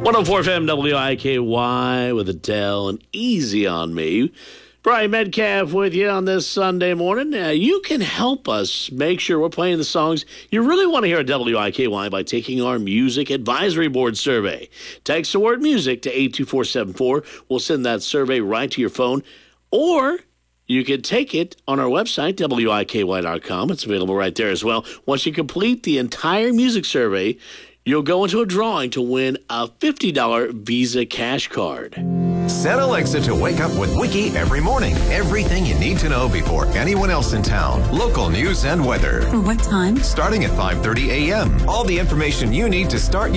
104 FM WIKY with Adele and Easy on Me. Brian Metcalf with you on this Sunday morning. You can help us make sure we're playing the songs you really want to hear at WIKY by taking our Music Advisory Board survey. Text the word music to 82474. We'll send that survey right to your phone. Or you can take it on our website, WIKY.com. It's available right there as well. Once you complete the entire music survey, you'll go into a drawing to win a $50 Visa cash card. Set Alexa to wake up with Wiki every morning. Everything you need to know before anyone else in town. Local news and weather. For what time? Starting at 5:30 a.m. All the information you need to start